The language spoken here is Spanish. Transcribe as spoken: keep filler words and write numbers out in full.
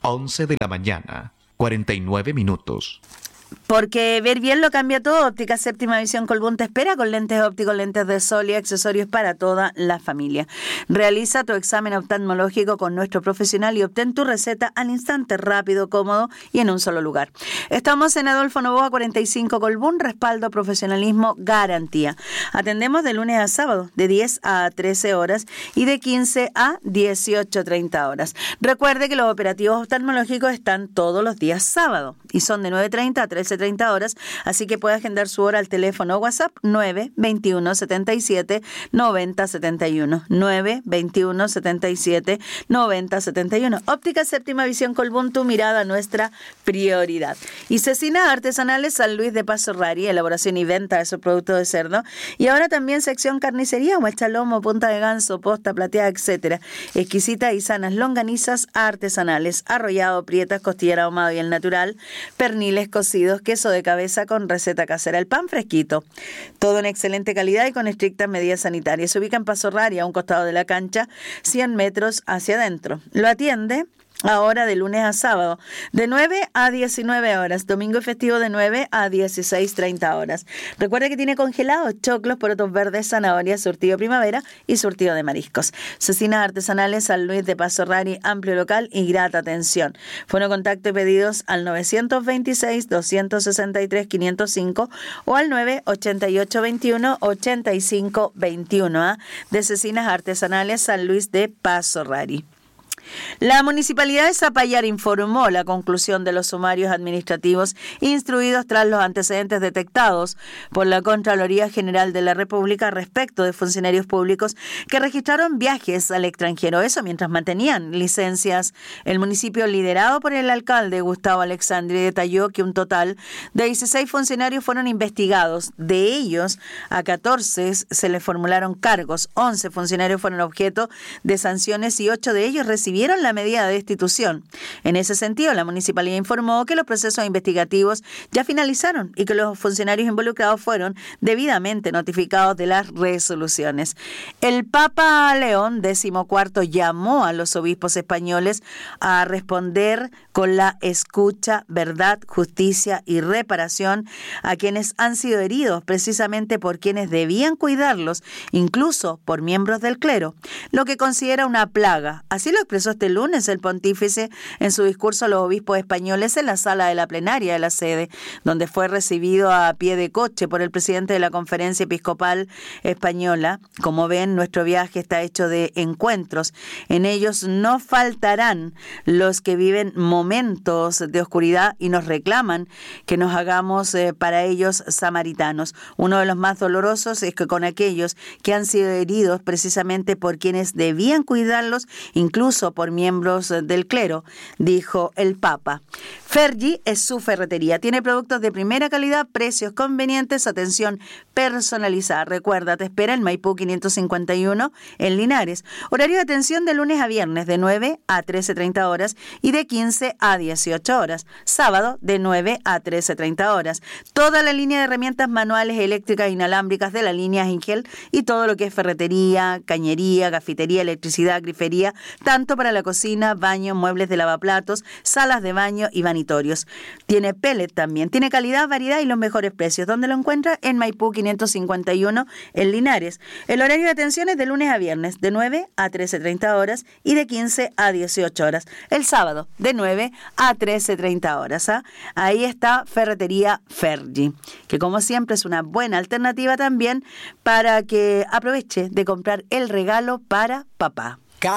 once de la mañana, cuarenta y nueve minutos. Porque ver bien lo cambia todo. Óptica Séptima Visión Colbún te espera con lentes ópticos, lentes de sol y accesorios para toda la familia. Realiza tu examen oftalmológico con nuestro profesional y obtén tu receta al instante, rápido, cómodo y en un solo lugar. Estamos en Adolfo Noboa cuarenta y cinco Colbún, respaldo, profesionalismo, garantía. Atendemos de lunes a sábado, de diez a trece horas y de quince a dieciocho treinta horas. Recuerde que los operativos oftalmológicos están todos los días sábado y son de nueve treinta a trece treinta horas, así que puede agendar su hora al teléfono WhatsApp nueve veintiuno setenta y siete noventa setenta y uno, nueve veintiuno setenta y siete noventa setenta y uno. Óptica Séptima Visión Colbún, tu mirada, nuestra prioridad. Y Cecinas Artesanales San Luis de Paso Rari, elaboración y venta de sus productos de cerdo. Y ahora también sección carnicería, muestra lomo, punta de ganso, posta plateada, etcétera. Exquisitas y sanas longanizas artesanales, arrollado, prietas, costillera ahumado y el natural, perniles cocidos, queso de cabeza con receta casera, el pan fresquito. Todo en excelente calidad y con estrictas medidas sanitarias. Se ubica en Paso Rari, a un costado de la cancha, cien metros hacia adentro. Lo atiende ahora de lunes a sábado, de nueve a diecinueve horas, domingo y festivo de nueve a dieciséis treinta horas. Recuerde que tiene congelados, choclos, porotos verdes, zanahorias, surtido primavera y surtido de mariscos. Cecinas Artesanales San Luis de Paso Rari, amplio local y grata atención. Fono contacto y pedidos al novecientos veintiséis, doscientos sesenta y tres, quinientos cinco o al nueve ochenta y ocho veintiuno, ochenta y cinco veintiuno, ¿eh? de Cecinas Artesanales San Luis de Paso Rari. La Municipalidad de Zapallar informó la conclusión de los sumarios administrativos instruidos tras los antecedentes detectados por la Contraloría General de la República respecto de funcionarios públicos que registraron viajes al extranjero, eso mientras mantenían licencias. El municipio, liderado por el alcalde Gustavo Alexandri, detalló que un total de dieciséis funcionarios fueron investigados. De ellos, a catorce se les formularon cargos, once funcionarios fueron objeto de sanciones y ocho de ellos recibieron la medida de destitución. En ese sentido, la municipalidad informó que los procesos investigativos ya finalizaron y que los funcionarios involucrados fueron debidamente notificados de las resoluciones. El Papa León decimocuarto llamó a los obispos españoles a responder con la escucha, verdad, justicia y reparación a quienes han sido heridos precisamente por quienes debían cuidarlos, incluso por miembros del clero, lo que considera una plaga. Así lo expresó este lunes el pontífice en su discurso a los obispos españoles en la sala de la plenaria de la sede, donde fue recibido a pie de coche por el presidente de la Conferencia Episcopal Española. Como ven, nuestro viaje está hecho de encuentros. En ellos no faltarán los que viven momentos de oscuridad y nos reclaman que nos hagamos eh, para ellos samaritanos. Uno de los más dolorosos es que con aquellos que han sido heridos precisamente por quienes debían cuidarlos, incluso por miembros del clero, dijo el Papa. Fergie es su ferretería. Tiene productos de primera calidad, precios convenientes, atención personalizada. Recuerda, te espera en Maipú quinientos cincuenta y uno en Linares. Horario de atención de lunes a viernes de nueve a trece treinta horas y de quince a dieciocho horas. Sábado de nueve a trece treinta horas. Toda la línea de herramientas manuales, eléctricas e inalámbricas de la línea Ingel y todo lo que es ferretería, cañería, gafitería, electricidad, grifería, tanto para la cocina, baño, muebles de lavaplatos, salas de baño y vanitorios. Tiene pellet también. Tiene calidad, variedad y los mejores precios. ¿Dónde lo encuentra? En Maipú quinientos cincuenta y uno en Linares. El horario de atención es de lunes a viernes de nueve a trece treinta horas y de quince a dieciocho horas. El sábado de nueve a trece treinta horas. ¿ah? Ahí está Ferretería Fergie, que como siempre es una buena alternativa también para que aproveche de comprar el regalo para papá.